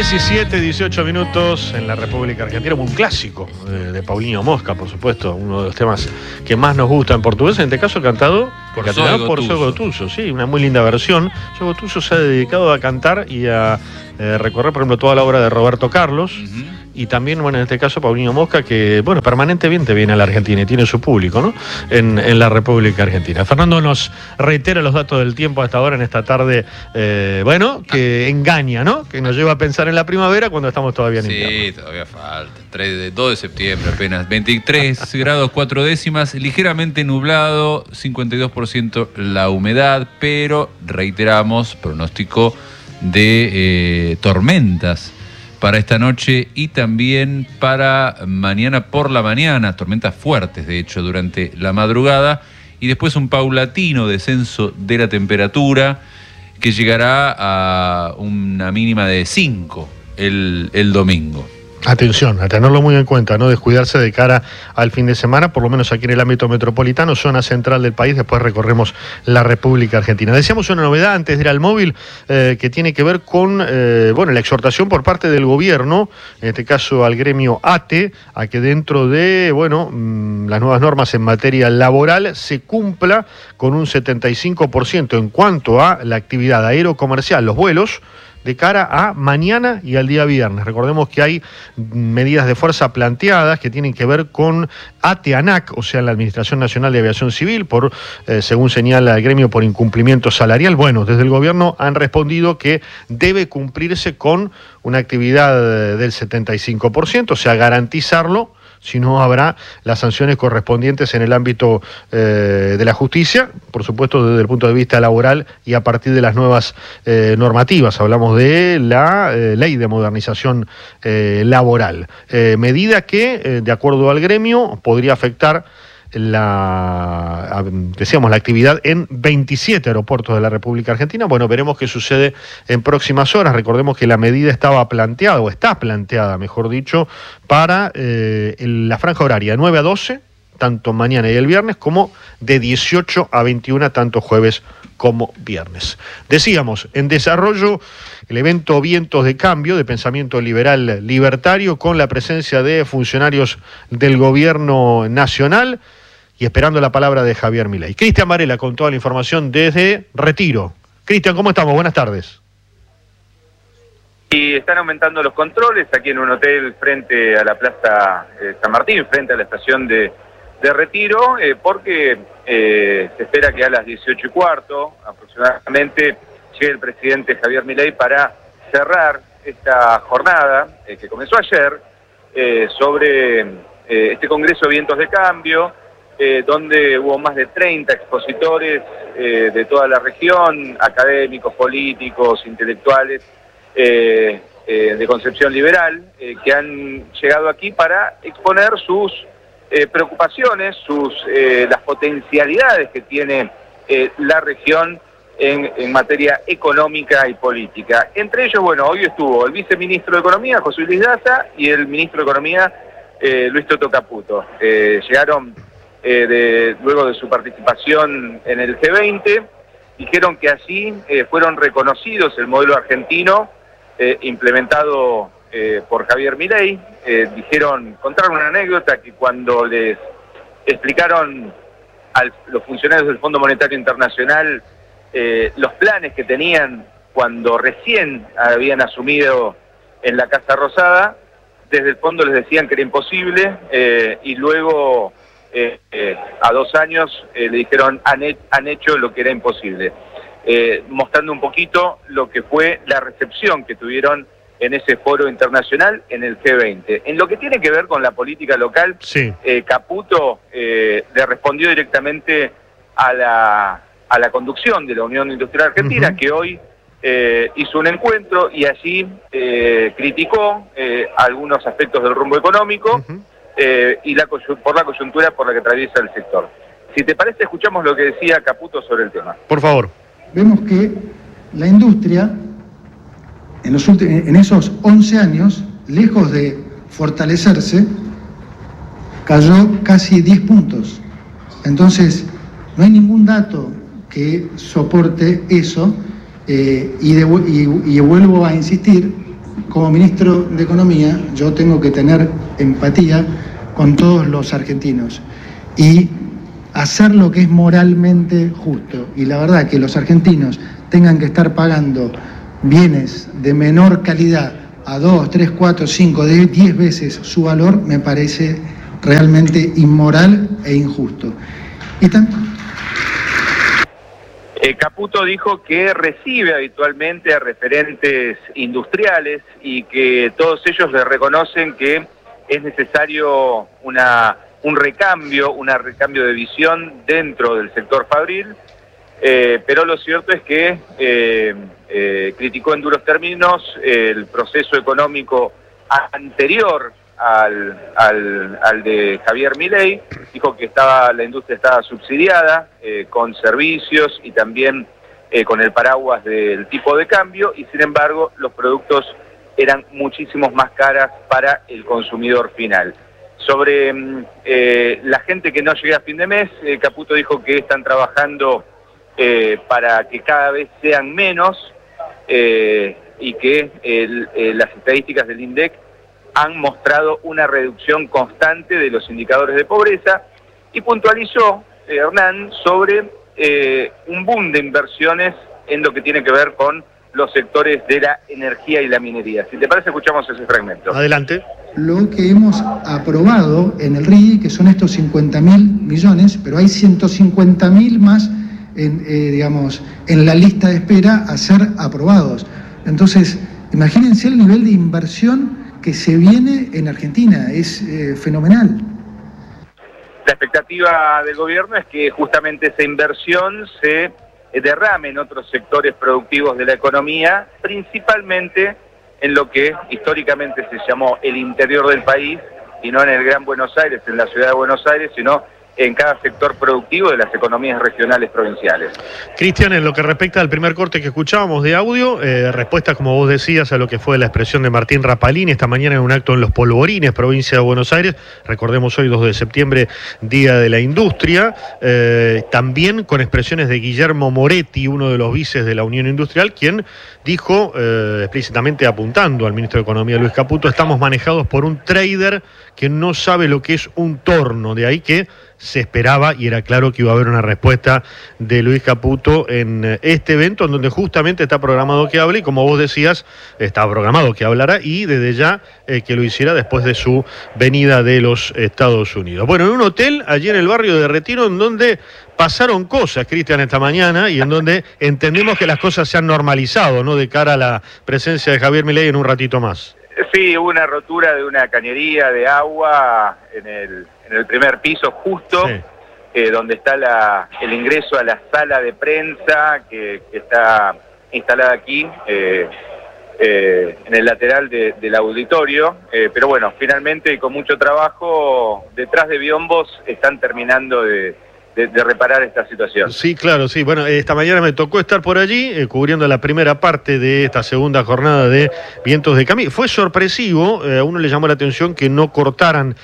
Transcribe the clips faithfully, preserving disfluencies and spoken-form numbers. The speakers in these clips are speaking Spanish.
diecisiete, dieciocho minutos en la República Argentina, un clásico de, de Paulinho Mosca, por supuesto, uno de los temas que más nos gusta en portugués, en este caso cantado por Zoe por Zoe Gotuso, sí, una muy linda versión. Zoe Gotuso se ha dedicado a cantar y a eh, recorrer, por ejemplo, toda la obra de Roberto Carlos. Uh-huh. Y también, bueno, en este caso, Paulinho Mosca, que, bueno, permanentemente viene a la Argentina y tiene su público, ¿no? En, en la República Argentina. Fernando nos reitera los datos del tiempo hasta ahora en esta tarde, eh, bueno, que engaña, ¿no? Que nos lleva a pensar en la primavera cuando estamos todavía en invierno. Sí, todavía falta. dos de septiembre apenas. veintitrés grados cuatro décimas, ligeramente nublado, cincuenta y dos por ciento la humedad, pero reiteramos, pronóstico de eh, tormentas para esta noche y también para mañana por la mañana, tormentas fuertes de hecho durante la madrugada y después un paulatino descenso de la temperatura que llegará a una mínima de cinco el, el domingo. Atención, a tenerlo muy en cuenta, no descuidarse de cara al fin de semana, por lo menos aquí en el ámbito metropolitano, zona central del país, después recorremos la República Argentina. Decíamos una novedad antes de ir al móvil eh, que tiene que ver con eh, bueno, la exhortación por parte del gobierno, en este caso al gremio ATE, a que dentro de bueno, mmm, las nuevas normas en materia laboral se cumpla con un setenta y cinco por ciento en cuanto a la actividad aerocomercial, los vuelos, de cara a mañana y al día viernes. Recordemos que hay medidas de fuerza planteadas que tienen que ver con ATE-ANAC, o sea, la Administración Nacional de Aviación Civil, por eh, según señala el gremio, por incumplimiento salarial. Bueno, desde el gobierno han respondido que debe cumplirse con una actividad del setenta y cinco por ciento, o sea, garantizarlo, si no habrá las sanciones correspondientes en el ámbito eh, de la justicia, por supuesto desde el punto de vista laboral y a partir de las nuevas eh, normativas. Hablamos de la eh, ley de modernización eh, laboral, eh, medida que, eh, de acuerdo al gremio, podría afectar la, decíamos, la actividad en veintisiete aeropuertos de la República Argentina. Bueno, veremos qué sucede en próximas horas. Recordemos que la medida estaba planteada, o está planteada, mejor dicho, para eh, la franja horaria de nueve a doce, tanto mañana y el viernes, como de dieciocho a veintiuna, tanto jueves como viernes. Decíamos, en desarrollo, el evento Vientos de Cambio, de pensamiento liberal libertario, con la presencia de funcionarios del gobierno nacional, y esperando la palabra de Javier Milei. Cristian Varela con toda la información desde Retiro. Cristian, ¿cómo estamos? Buenas tardes. Y están aumentando los controles aquí en un hotel frente a la Plaza eh, San Martín, frente a la estación de, de Retiro, eh, porque eh, se espera que a las dieciocho y cuarto aproximadamente llegue el presidente Javier Milei para cerrar esta jornada eh, que comenzó ayer eh, sobre eh, este Congreso de Vientos de Cambio, Eh, donde hubo más de treinta expositores eh, de toda la región, académicos, políticos, intelectuales, eh, eh, de concepción liberal, eh, que han llegado aquí para exponer sus eh, preocupaciones, sus eh, las potencialidades que tiene eh, la región en, en materia económica y política. Entre ellos, bueno, hoy estuvo el viceministro de Economía, José Luis Daza, y el ministro de Economía, eh, Luis Toto Caputo. Eh, llegaron... Eh, de, luego de su participación en el G veinte, dijeron que así eh, fueron reconocidos el modelo argentino eh, implementado eh, por Javier Milei. Eh, dijeron, contaron una anécdota que cuando les explicaron a los funcionarios del Fondo Monetario Internacional eh, los planes que tenían cuando recién habían asumido en la Casa Rosada, desde el fondo les decían que era imposible eh, y luego... Eh, eh, a dos años eh, le dijeron han, he, han hecho lo que era imposible, eh, mostrando un poquito lo que fue la recepción que tuvieron en ese foro internacional en el G veinte. En lo que tiene que ver con la política local, sí. eh, Caputo eh, le respondió directamente a la, a la conducción de la Unión Industrial Argentina, uh-huh. que hoy eh, hizo un encuentro y allí eh, criticó eh, algunos aspectos del rumbo económico, uh-huh. Eh, y la por la coyuntura por la que atraviesa el sector. Si te parece, escuchamos lo que decía Caputo sobre el tema. Por favor. Vemos que la industria, en, los últimos, en esos once años, lejos de fortalecerse, cayó casi diez puntos. Entonces, no hay ningún dato que soporte eso, eh, y, de, y, y vuelvo a insistir, como ministro de Economía, yo tengo que tener empatía con todos los argentinos y hacer lo que es moralmente justo. Y la verdad que los argentinos tengan que estar pagando bienes de menor calidad a dos, tres, cuatro, cinco, diez veces su valor, me parece realmente inmoral e injusto. Y también... Eh, Caputo dijo que recibe habitualmente a referentes industriales y que todos ellos le reconocen que es necesario una, un recambio, un recambio de visión dentro del sector fabril, eh, pero lo cierto es que eh, eh, criticó en duros términos el proceso económico anterior Al, al, al de Javier Milei. Dijo que estaba la industria estaba subsidiada eh, con servicios y también eh, con el paraguas del tipo de cambio, y sin embargo los productos eran muchísimos más caras para el consumidor final. Sobre eh, la gente que no llega a fin de mes, eh, Caputo dijo que están trabajando eh, para que cada vez sean menos eh, y que el, eh, las estadísticas del INDEC han mostrado una reducción constante de los indicadores de pobreza, y puntualizó eh, Hernán sobre eh, un boom de inversiones en lo que tiene que ver con los sectores de la energía y la minería. Si te parece, escuchamos ese fragmento. Adelante. Lo que hemos aprobado en el R I, que son estos cincuenta mil millones, pero hay ciento cincuenta mil más en, eh, digamos, en la lista de espera a ser aprobados. Entonces, imagínense el nivel de inversión que se viene en Argentina, es eh, fenomenal. La expectativa del gobierno es que justamente esa inversión se derrame en otros sectores productivos de la economía, principalmente en lo que históricamente se llamó el interior del país, y no en el Gran Buenos Aires, en la ciudad de Buenos Aires, sino en cada sector productivo de las economías regionales provinciales. Cristian, en lo que respecta al primer corte que escuchábamos de audio, eh, respuesta, como vos decías, a lo que fue la expresión de Martín Rapalini esta mañana en un acto en Los Polvorines, provincia de Buenos Aires. Recordemos hoy, dos de septiembre, Día de la Industria. Eh, también con expresiones de Guillermo Moretti, uno de los vices de la Unión Industrial, quien dijo, eh, explícitamente apuntando al ministro de Economía, Luis Caputo, estamos manejados por un trader que no sabe lo que es un torno. De ahí que se esperaba y era claro que iba a haber una respuesta de Luis Caputo en este evento, en donde justamente está programado que hable, y como vos decías, está programado que hablara, y desde ya eh, que lo hiciera después de su venida de los Estados Unidos. Bueno, en un hotel allí en el barrio de Retiro, en donde pasaron cosas, Cristian, esta mañana, y en donde entendemos que las cosas se han normalizado, ¿no?, de cara a la presencia de Javier Milei en un ratito más. Sí, hubo una rotura de una cañería de agua en el, en el primer piso, justo, sí. eh, donde está la, el ingreso a la sala de prensa que, que está instalada aquí, eh, eh, en el lateral de, del auditorio. Eh, pero bueno, finalmente, y con mucho trabajo, detrás de biombos están terminando de... De, de reparar esta situación. Sí, claro, sí. Bueno, esta mañana me tocó estar por allí, eh, cubriendo la primera parte de esta segunda jornada de Vientos de Cami. Fue sorpresivo, eh, a uno le llamó la atención que no cortaran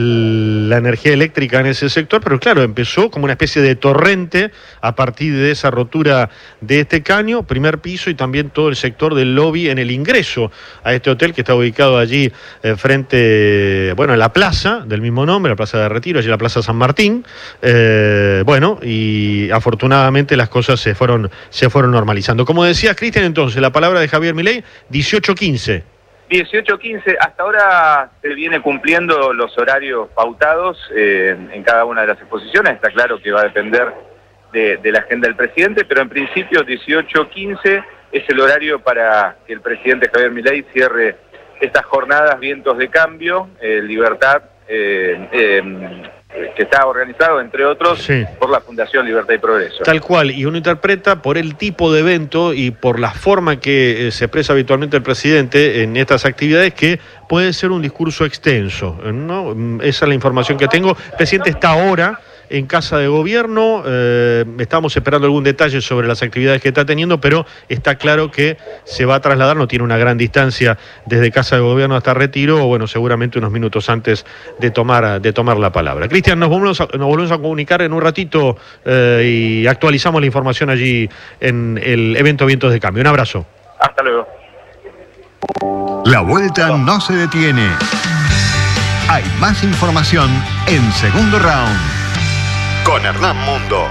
la energía eléctrica en ese sector, pero claro, empezó como una especie de torrente a partir de esa rotura de este caño, primer piso, y también todo el sector del lobby en el ingreso a este hotel que está ubicado allí eh, frente, bueno, en la plaza del mismo nombre, la Plaza de Retiro, allí la Plaza San Martín. Eh, Bueno, y afortunadamente las cosas se fueron se fueron normalizando. Como decías, Cristian, entonces, la palabra de Javier Milei, dieciocho quince. dieciocho quince, hasta ahora se viene cumpliendo los horarios pautados eh, en cada una de las exposiciones. Está claro que va a depender de, de la agenda del presidente, pero en principio dieciocho quince es el horario para que el presidente Javier Milei cierre estas jornadas Vientos de Cambio, eh, Libertad, eh, eh, que está organizado, entre otros, sí, por la Fundación Libertad y Progreso. Tal cual, y uno interpreta por el tipo de evento y por la forma que eh, se expresa habitualmente el presidente en estas actividades, que puede ser un discurso extenso, ¿no? Esa es la información que tengo. El presidente está ahora en Casa de Gobierno, eh, estamos esperando algún detalle sobre las actividades que está teniendo, pero está claro que se va a trasladar, no tiene una gran distancia desde Casa de Gobierno hasta Retiro, o bueno, seguramente unos minutos antes de tomar, de tomar la palabra. Cristian, nos volvemos a, nos volvemos a comunicar en un ratito eh, y actualizamos la información allí en el evento Vientos de Cambio. Un abrazo. Hasta luego. La vuelta no se detiene. Hay más información en Segundo Round con Hernán Mundo.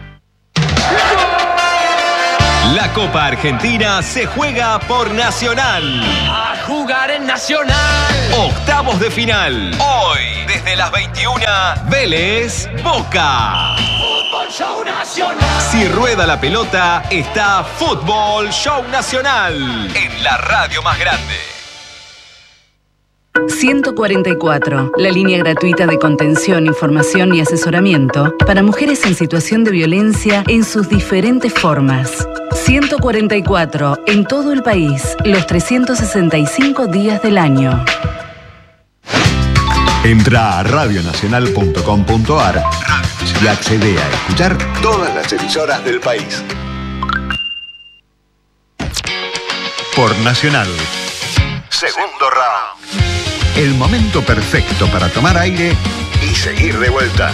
La Copa Argentina se juega por Nacional. A jugar en Nacional. Octavos de final. Hoy, desde las veintiuna, Vélez Boca. Fútbol Show Nacional. Si rueda la pelota, está Fútbol Show Nacional. En la radio más grande. ciento cuarenta y cuatro, la línea gratuita de contención, información y asesoramiento para mujeres en situación de violencia en sus diferentes formas. ciento cuarenta y cuatro, en todo el país, los trescientos sesenta y cinco días del año. Entra a radio nacional punto com punto a r y accede a escuchar todas las emisoras del país. Por Nacional. Segundo round. El momento perfecto para tomar aire y seguir de vuelta.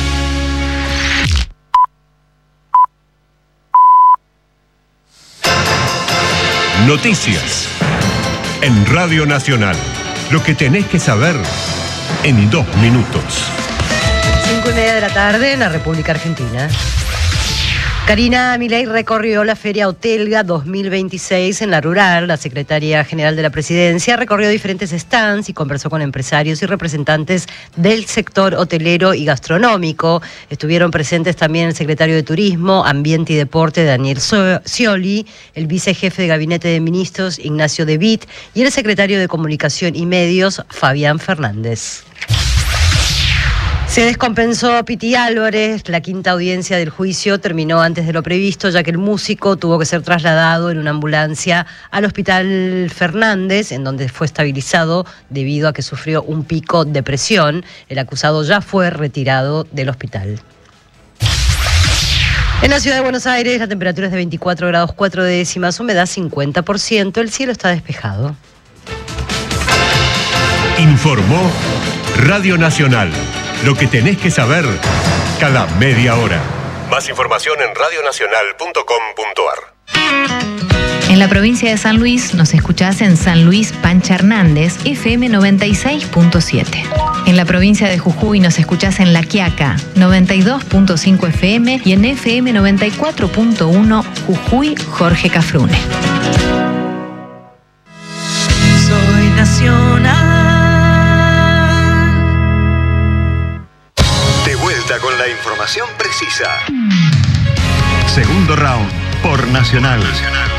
Noticias en Radio Nacional. Lo que tenés que saber en dos minutos. Cinco y media de la tarde en la República Argentina. Karina Milei recorrió la Feria Hotelga dos mil veintiséis en La Rural. La secretaria general de la Presidencia recorrió diferentes stands y conversó con empresarios y representantes del sector hotelero y gastronómico. Estuvieron presentes también el secretario de Turismo, Ambiente y Deporte, Daniel Scioli, el vicejefe de Gabinete de Ministros, Ignacio De Witt, y el secretario de Comunicación y Medios, Fabián Fernández. Se descompensó Piti Álvarez. La quinta audiencia del juicio terminó antes de lo previsto, ya que el músico tuvo que ser trasladado en una ambulancia al Hospital Fernández, en donde fue estabilizado debido a que sufrió un pico de presión. El acusado ya fue retirado del hospital. En la ciudad de Buenos Aires, la temperatura es de veinticuatro grados cuatro décimas, humedad cincuenta por ciento, el cielo está despejado. Informó Radio Nacional. Lo que tenés que saber cada media hora. Más información en radio nacional punto com punto a r. En la provincia de San Luis nos escuchás en San Luis Pancha Hernández, F M noventa y seis punto siete. En la provincia de Jujuy nos escuchás en La Quiaca, noventa y dos punto cinco F M y en F M noventa y cuatro punto uno Jujuy Jorge Cafrune. Soy Nacional. Con la información precisa. Segundo round por Nacional. Nacional.